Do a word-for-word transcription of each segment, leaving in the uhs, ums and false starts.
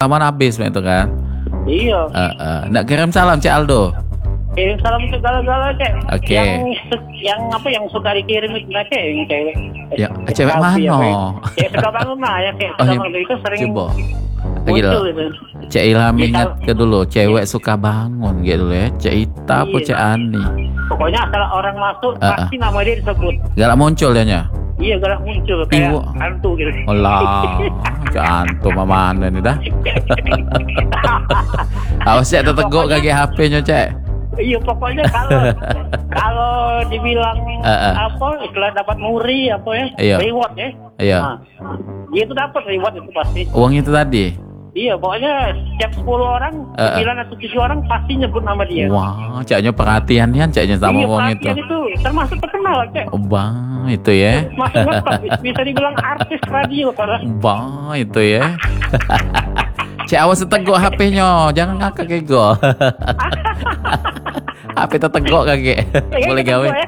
Aman habis itu kan. Iya. Uh, uh. Nggak kirim salam Cik Aldo. Kirim salam ke galau-galau cek. Oke. Yang yang apa yang suka dikirim itu cek yang cewek. Ya, cewek mana? Cewek suka bangun mah ya cek. Oh, Suka itu sering. coba. Muncul itu. Cek Ilham Ya, ingat kalau- ke dulu, cewek suka bangun gitu ya. Cek Ita apa Iya. Cek Ani? Pokoknya asal orang masuk Uh, uh. pasti nama dia disebut. Galak muncul dia nya. Iya galak muncul kayak Ibu. hantu gitu. Alah, Cek Anto mana nih dah? Awas Cek terteguk kaki H P-nya Cek. Iya pokoknya kalau kalau dibilang Uh, uh. apa istilah dapat muri apa ya Iya. reward ya. Iya. Nah, dia itu dapat reward itu pasti. Uang itu tadi. Iya pokoknya setiap sepuluh orang, Uh, uh. sembilan atau tujuh orang pasti nyebut nama dia. Wah, Ceknya perhatian ya Ceknya sama iya, uang itu. perhatian itu termasuk terkenal Cek. Oh, bang, itu ya. Masuk ngetop, bisa dibilang artis radio pada. Bang, itu ya. Cek awas teguk H P-nya, jangan ngakak ego. H P terteguk kakek. Boleh gawe. Ya.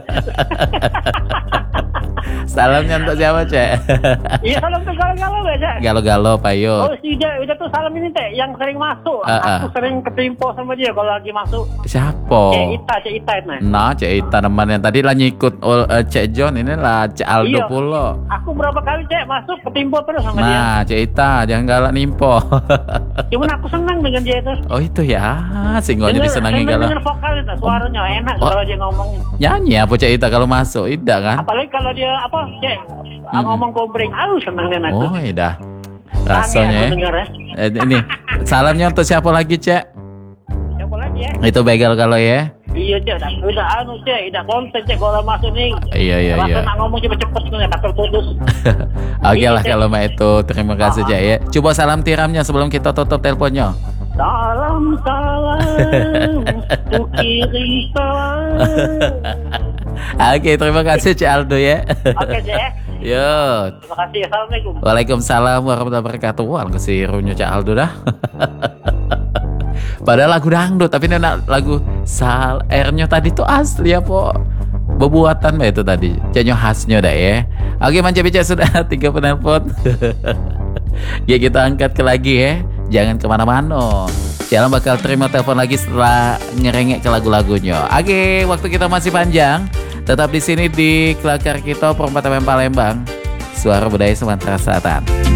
Salamnya untuk siapa, Cek? Iya salam tuh galau-galau ya Cek. Galo-galo, Payo. Oh si Ida, Ida tuh salam ini Cek, yang sering masuk. Uh, uh. Aku sering ketimpo sama dia kalau lagi masuk. Siapa? Cek Ita, Cek Ita itu. Nah, Cek Ita teman yang tadi lah nyikut oh, uh, Cek John, ini lah Cek Aldo Iya. pula. Aku berapa kali Cek masuk ketimpo terus sama dia. Nah, Cek Ita, jangan galak nimpo. Cuman aku senang dengan dia itu. Oh itu ya, singgonya Dengar- disenangi dengar- galak. dengar vokal itu, suaranya enak Oh. kalau dia ngomong. Nyanyi apa Cek Ita kalau masuk? Tidak kan? Apalagi kalau dia apa Cek Mm-mm. ngomong kombreng, aduh senang dia aku. Oh iya. Sange Rasanya aku ya. denger ya. Eh, ini salamnya untuk siapa lagi Cek? Siapa lagi ya? Itu begal kalau ya. Iya Cek, udah, udah anu Cek, udah konten Cek kalau masuk nih. Iya iya Rasa iya. nak ngomong cepet-cepet nih, takut putus. Oke lah Iya, Cek. kalau mah itu terima kasih Cek ya. Coba salam tiramnya sebelum kita tutup teleponnya. Salam salam, ku kirim salam. Oke terima kasih Cek Aldo ya. Oke Cek ya. Yo. Terima kasih. Assalamualaikum. Waalaikumsalam warahmatullahi wabarakatuh. Wah, kesirunya Cak Aldo dah. Padahal lagu dangdut, tapi ini nak lagu sal R-nya tadi tuh asli ya, po. Bebuatan mbak itu tadi. Caknya khasnya dah ya. Oke, Manca Bica sudah tiga penelpon. Ya kita angkat ke lagi ya. Jangan kemana-mana. Jangan bakal terima telepon lagi setelah ngerengek ke lagu-lagunya. Oke, waktu kita masih panjang. Tetap di sini di Kelakar kita Perempatan Palembang. Suara Budaya Sumatera Selatan.